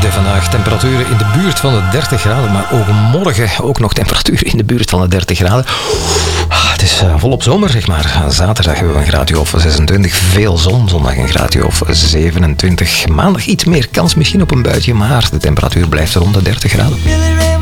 vandaag. Temperaturen in de buurt van de 30 graden. Maar ook morgen ook nog temperaturen in de buurt van de 30 graden. Het is volop zomer, zeg maar. Zaterdag hebben we een graadje of 26. Veel zon. Zondag een graadje of 27. Maandag iets meer kans misschien op een buitje. Maar de temperatuur blijft rond de 30 graden.